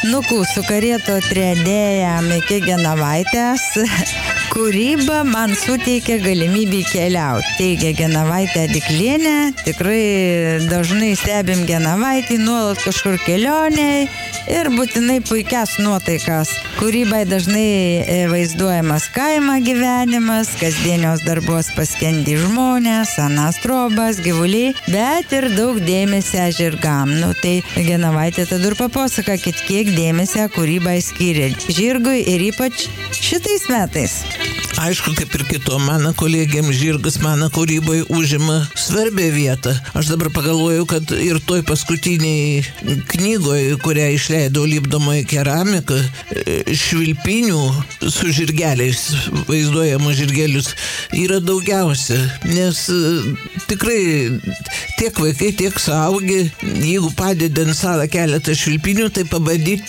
nukų su karieto triadėjam iki Genovaitės. Kūryba man suteikia galimybę keliauti, teigia Genovaitė Diklienė. Tikrai dažnai stebim Genovaitį, nuolat kažkur kelioniai ir būtinai puikias nuotaikas. Kūrybai dažnai vaizduojamas kaimo gyvenimas, kasdienios darbos paskendi žmonės, senas trobas, gyvuliai, bet ir daug dėmesio žirgam. Tai Genovaitė tada ir papasakokit, kiek dėmesio kūrybai skiria žirgui ir ypač šitais metais. Aišku, kaip ir kitom mano kolegiam, žirgas mano kūryboje užima svarbią vietą. Aš dabar pagalvoju, kad ir toj paskutiniai knygoje, kurią išleido lipdomoji keramika, švilpinių su žirgeliais, vaizduojamų žirgelius, yra daugiausia. Nes tikrai tiek vaikai, tiek suaugę, jeigu padedi ant salą keletą švilpinių, tai pabandyti